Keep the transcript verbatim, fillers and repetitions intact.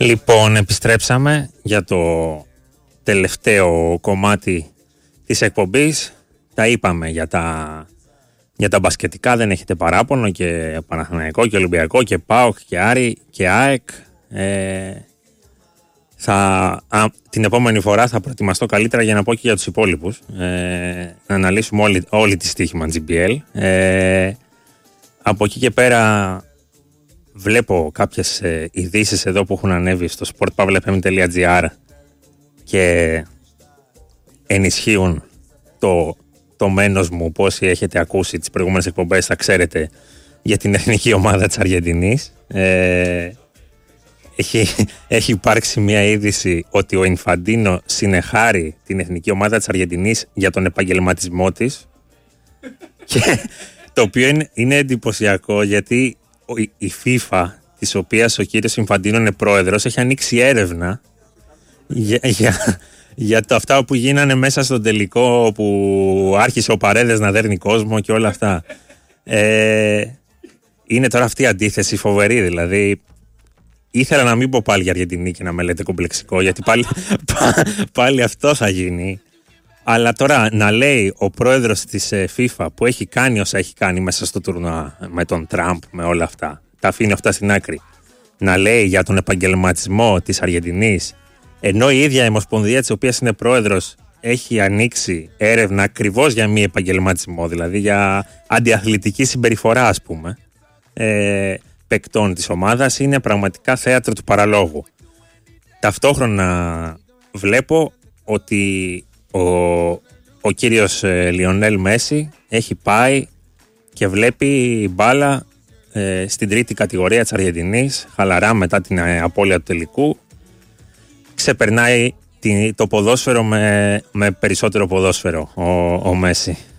Λοιπόν, επιστρέψαμε για το τελευταίο κομμάτι της εκπομπής. Τα είπαμε για τα, για τα μπασκετικά, δεν έχετε παράπονο, και Παναθηναϊκό και Ολυμπιακό και ΠΑΟΚ και Άρη και ΑΕΚ. Ε, θα, α, την επόμενη φορά θα προετοιμαστώ καλύτερα για να πω και για τους υπόλοιπους. Ε, να αναλύσουμε όλη, όλη τη στοίχημα τζι μπι ελ. Ε, από εκεί και πέρα βλέπω κάποιες ε, ειδήσεις εδώ που έχουν ανέβει στο σπορτ παύλα εφ εμ τελεία τζι άρ και ενισχύουν το, το μένος μου, που όσοι έχετε ακούσει τις προηγούμενες εκπομπές θα ξέρετε για την εθνική ομάδα της Αργεντινής. Ε, έχει, έχει υπάρξει μια είδηση ότι ο Ινφαντίνο συνεχάρει την εθνική ομάδα της Αργεντινής για τον επαγγελματισμό της, και το οποίο είναι, είναι εντυπωσιακό, γιατί η FIFA, της οποίας ο κύριος Ινφαντίνο είναι πρόεδρος, έχει ανοίξει έρευνα για, για, για το αυτά που γίνανε μέσα στον τελικό, που άρχισε ο Παρέδες να δέρνει κόσμο και όλα αυτά. Ε, είναι τώρα αυτή η αντίθεση φοβερή, δηλαδή. Ήθελα να μην πω πάλι για Αργεντινή και να με λέτε κομπλεξικό, γιατί πάλι, πάλι αυτό θα γίνει. Αλλά τώρα να λέει ο πρόεδρος της FIFA, που έχει κάνει όσα έχει κάνει μέσα στο τουρνουά με τον Τραμπ, με όλα αυτά, τα αφήνει αυτά στην άκρη, να λέει για τον επαγγελματισμό της Αργεντινής, ενώ η ίδια η Ομοσπονδία της οποίας είναι πρόεδρος έχει ανοίξει έρευνα ακριβώς για μη επαγγελματισμό, δηλαδή για αντιαθλητική συμπεριφορά, ας πούμε, ε, παικτών της ομάδας, είναι πραγματικά θέατρο του παραλόγου. Ταυτόχρονα βλέπω ότι ο, ο κύριος ε, Λιονέλ Μέση έχει πάει και βλέπει μπάλα ε, στην τρίτη κατηγορία της Αργεντινής, χαλαρά μετά την ε, απώλεια του τελικού. Ξεπερνάει την, το ποδόσφαιρο με, με περισσότερο ποδόσφαιρο ο, ο Μέση.